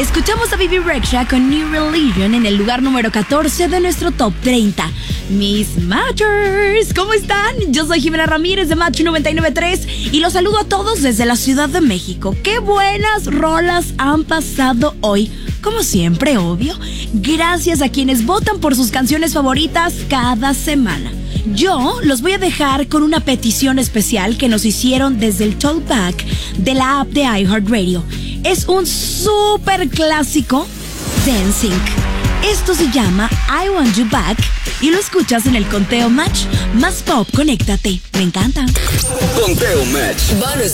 Escuchamos a Bibi Rexha con New Religion en el lugar número 14 de nuestro Top 30. Mis Matchers, ¿cómo están? Yo soy Jimena Ramírez de Match 99.3 y los saludo a todos desde la Ciudad de México. ¡Qué buenas rolas han pasado hoy! Como siempre, obvio, gracias a quienes votan por sus canciones favoritas cada semana. Yo los voy a dejar con una petición especial que nos hicieron desde el Talkback de la app de iHeartRadio. Es un súper clásico de NSYNC. Esto se llama I Want You Back y lo escuchas en el Conteo Match más pop. Conéctate, me encanta. Conteo Match.